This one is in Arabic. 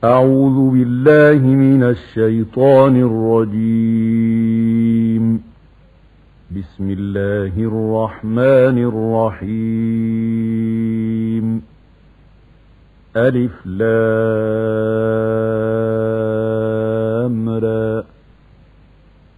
أعوذ بالله من الشيطان الرجيم. بسم الله الرحمن الرحيم. ألف لام